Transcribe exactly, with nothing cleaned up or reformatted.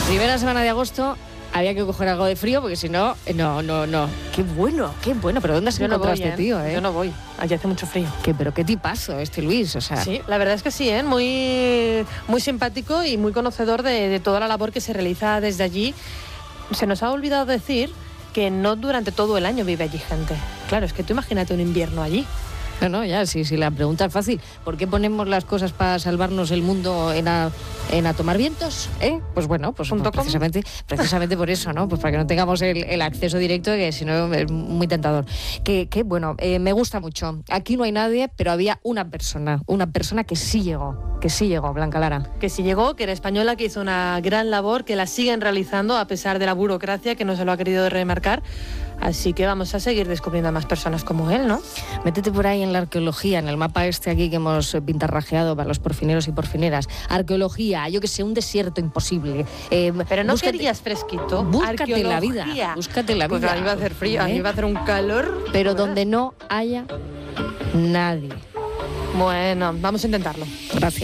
Primera semana de agosto había que coger algo de frío porque si no, no, no, no. Qué bueno, qué bueno. ¿Pero dónde has Yo no encontrado voy, este ¿eh? tío, eh? Yo no voy. Allí hace mucho frío. ¿Qué, pero qué tipazo este Luis, o sea. Sí, la verdad es que sí, ¿eh? Muy, muy simpático y muy conocedor de, de toda la labor que se realiza desde allí. Se nos ha olvidado decir que no durante todo el año vive allí gente. Claro, es que tú imagínate un invierno allí. No, no, ya, sí, sí, la pregunta es fácil. ¿Por qué ponemos las cosas para salvarnos el mundo en a, en a tomar vientos? ¿Eh? Pues bueno, pues, pues precisamente, precisamente por eso, ¿no? Pues para que no tengamos el, el acceso directo, que si no es muy tentador. Que, que bueno, eh, me gusta mucho. Aquí no hay nadie, pero había una persona, una persona que sí llegó, que sí llegó, Blanca Lara. Que sí llegó, que era española, que hizo una gran labor, que la siguen realizando a pesar de la burocracia, que no se lo ha querido remarcar. Así que vamos a seguir descubriendo a más personas como él, ¿no? Métete por ahí en la arqueología, en el mapa este aquí que hemos pintarrajeado para los porfineros y porfineras. Arqueología, yo que sé, un desierto imposible. Eh, Pero no búscate, querías fresquito. Búscate la vida, búscate la vida. Pues ahí va a hacer frío, ahí ¿eh? va a hacer un calor. Pero donde no haya nadie. Bueno, vamos a intentarlo. Gracias.